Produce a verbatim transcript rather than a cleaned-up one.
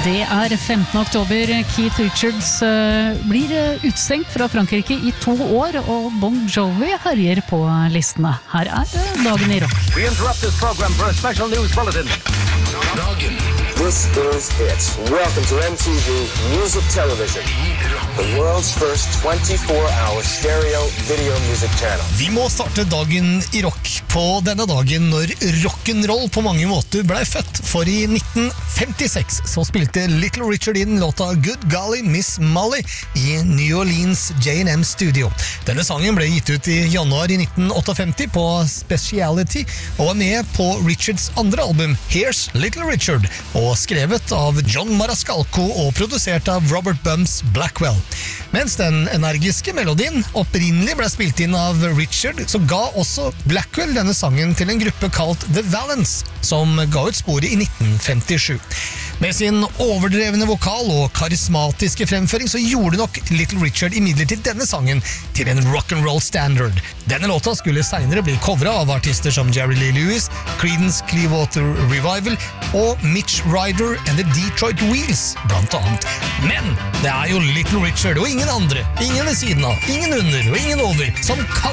Det er femtende oktober. Keith Richards uh, blir uh, utstengt fra Frankrike i to år, og Bon Jovi herjer på listene. Her er uh, Dagen i rock. We interrupt this program for a special news bulletin. Dagen. This is it. Welcome to M T V Music Television, the world's first twenty-four hour stereo video music channel. Vi må starte dagen i rock på denne dagen når rock'n'roll på mange måter ble født. For i nitten femtiseks så spilte Little Richard inn låta Good Golly Miss Molly i New Orleans J and M Studio. Denne sangen ble gitt ut i januar i nitten femtiåtte på Speciality og var med på Richards andre album Here's Little Richard, og skrevet av John Marascalco og produsert av Robert Bums Blackwell. Mens den energiske melodien opprinnelig ble spilt inn av Richard, så ga også Blackwell denne sangen til en gruppe kalt The Valence, som ga ut sporet i nitten femtisju. Med sin overdrevne vokal og karismatiske fremføring så gjorde nok Little Richard imidlertid denne sangen til en rock'n'roll standard. Denne låta skulle senere bli covret av artister som Jerry Lee Lewis, Creedence Clearwater Revival og Mitch Ryder and the Detroit Wheels, blant annet. Men det er jo Little Richard og ingen andre, ingen ved siden av, ingen under og ingen over, som kan